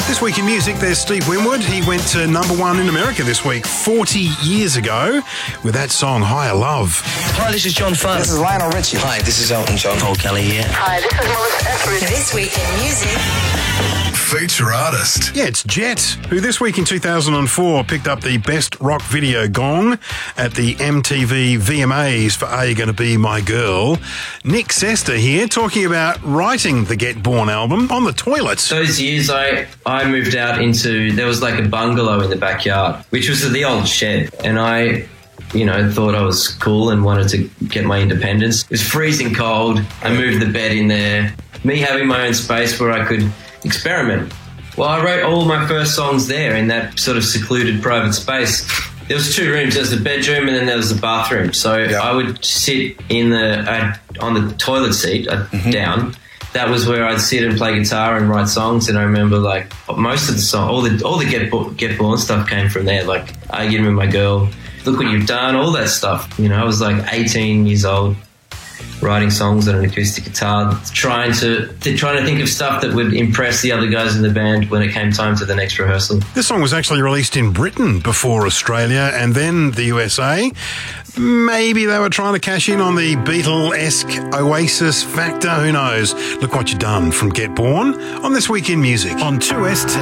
This week in music, there's Steve Winwood. He went to #1 in America this week, 40 years ago, with that song, Higher Love. Hi, this is John Farr. This is Lionel Richie. Hi, this is Elton John. Paul Kelly here. Hi, this is Melissa Etheridge. This week in music. Feature artist. Yeah, it's Jet, who this week in 2004 picked up the Best Rock Video Gong at the MTV VMAs for Are You Gonna Be My Girl. Nick Sester here, talking about writing the Get Born album on the toilet. Those years I moved out into, there was like a bungalow in the backyard, which was the old shed. And I thought I was cool and wanted to get my independence. It was freezing cold. I moved the bed in there. Me having my own space where I could experiment. Well, I wrote all my first songs there in that sort of secluded private space. There was 2 rooms. There was the bedroom and then there was the bathroom. So I would sit on the toilet seat down. That was where I'd sit and play guitar and write songs. And I remember like most of the song, all the Get Born stuff came from there. Like Arguing With My Girl, Look What You've Done, all that stuff. I was like 18 years old, writing songs on an acoustic guitar, trying to think of stuff that would impress the other guys in the band when it came time to the next rehearsal. This song was actually released in Britain before Australia and then the USA. Maybe they were trying to cash in on the Beatle-esque Oasis factor. Who knows? Look What You've Done from Get Born on This Week in Music on 2ST.